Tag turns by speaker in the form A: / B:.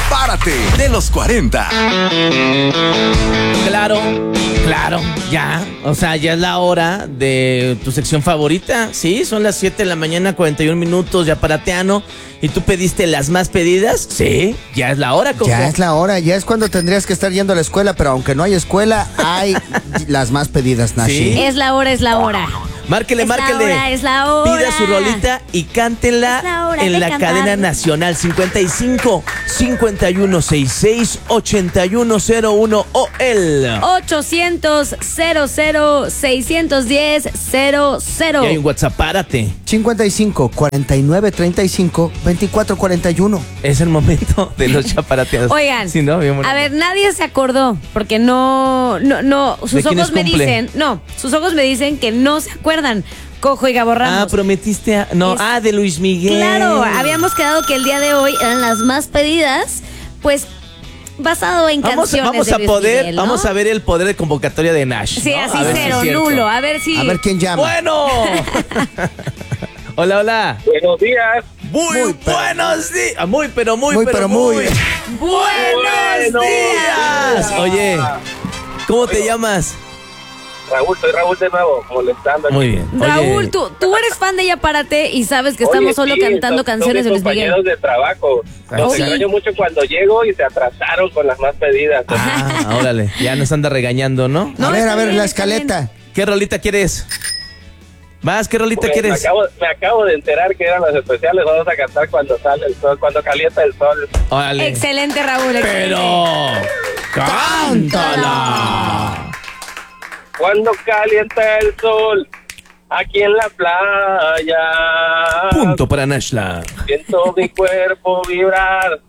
A: Párate de los 40.
B: Claro, ya. O sea, ya es la hora de tu sección favorita. Sí, son las 7 de la mañana, 41 minutos, ya parateano. ¿Y tú pediste las más pedidas? Sí, ya es la hora, Coco.
C: Ya es la hora, ya es cuando tendrías que estar yendo a la escuela, pero aunque no hay escuela, hay las más pedidas, Nashi.
B: Sí.
D: Es la hora.
B: Márquele.
D: Es la hora.
B: Pida su rolita y cántenla
D: Es la hora
B: en
D: de
B: la
D: cantar.
B: cadena nacional 55 51 66 8101 o el
D: 800 00 610 00.
B: Y hay un WhatsApp, párate.
C: 55 49 35 24 41.
B: Es el momento de los chaparateados.
D: Oigan,
B: Sí, ¿no? Bien bonito.
D: a ver, nadie se acordó, porque no,
B: ¿De
D: sus
B: quiénes
D: ojos me
B: cumple?
D: dicen que no se acuerdan. Cojo y Gabo Ramos.
B: Prometiste de Luis Miguel.
D: Claro, habíamos quedado que el día de hoy eran las más pedidas, pues basado en
B: Vamos
D: canciones
B: a
D: de Luis
B: poder,
D: Miguel, ¿no?
B: vamos a ver el poder de convocatoria de Nash.
D: Sí,
B: ¿no?
D: así
B: A ver si es
D: cero,
B: cierto.
D: nulo, a ver si...
C: A ver quién llama.
B: Bueno. Hola.
E: Buenos días.
B: Muy buenos días. Muy.
C: Buenos
B: Buenos días. Oye, ¿cómo te llamas?
E: Raúl, soy Raúl de nuevo, molestando.
B: Muy bien.
D: Raúl,
B: Oye,
D: tú eres fan de Ya Párate y sabes que estamos
E: Oye,
D: solo
E: sí,
D: cantando
E: son
D: canciones de
E: mis
D: Luis Miguel.
E: compañeros de trabajo. Los
D: Sí.
E: extraño mucho cuando llego y se atrasaron con las más pedidas.
B: órale, ya nos anda regañando, ¿no?
D: No,
C: a ver,
D: está bien,
C: la
D: está bien.
C: escaleta.
B: ¿Qué rolita quieres? ¿Qué rolita
E: Pues,
B: quieres?
E: me acabo de enterar que eran las especiales. Vamos a cantar cuando sale el sol, cuando calienta el sol.
B: Órale.
D: Excelente, Raúl.
B: Pero cántala.
E: Cuando calienta el sol, aquí en la playa.
B: Punto para Nashla.
E: Siento mi cuerpo vibrar